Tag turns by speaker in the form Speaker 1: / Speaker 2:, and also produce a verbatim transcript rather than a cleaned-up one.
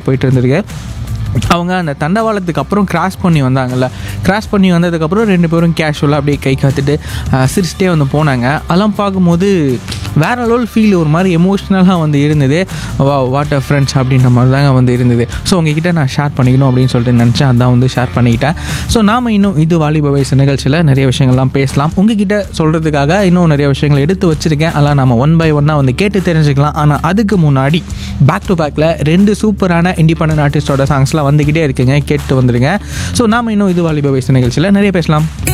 Speaker 1: போயிட்டு இருந்திருக்கு. அவங்க அந்த தண்டவாளத்துக்கு அப்புறம் கிராஸ் பண்ணி வந்தாங்கல்ல, கிராஸ் பண்ணி வந்ததுக்கப்புறம் ரெண்டு பேரும் கேஷுவலாக அப்படியே கை காத்துட்டு சிரிச்சிட்டே வந்து போனாங்க. அதெல்லாம் பார்க்கும்போது வேறு லெவல் ஃபீல், ஒரு மாதிரி எமோஷ்னலாக வந்து இருந்தது. வா வாட் அ ஃப்ரெண்ட்ஸ் அப்படின்ற மாதிரி தாங்க வந்து இருந்தது. ஸோ உங்ககிட்ட நான் ஷேர் பண்ணிக்கணும் அப்படின்னு சொல்லிட்டு நினச்சேன், அதான் வந்து ஷேர் பண்ணிக்கிட்டேன். ஸோ நாம் இன்னும் இது வாலிப வயசு நிகழ்ச்சியில் நிறைய விஷயங்கள்லாம் பேசலாம். உங்ககிட்ட சொல்கிறதுக்காக இன்னும் நிறைய விஷயங்கள் எடுத்து வச்சுருக்கேன். அதெல்லாம் நம்ம ஒன் பை ஒன்னாக வந்து கேட்டு தெரிஞ்சுக்கலாம். ஆனால் அதுக்கு முன்னாடி பேக் டு பேக்கில் ரெண்டு சூப்பரான இண்டிபெண்டன்ட் ஆர்டிஸ்டோட சாங்ஸ்லாம் வந்துக்கிட்டே இருக்குங்க, கேட்டு வந்துடுங்க. ஸோ நாம் இன்னும் இது வாலிப வயசு நிகழ்ச்சியில் நிறைய பேசலாம்.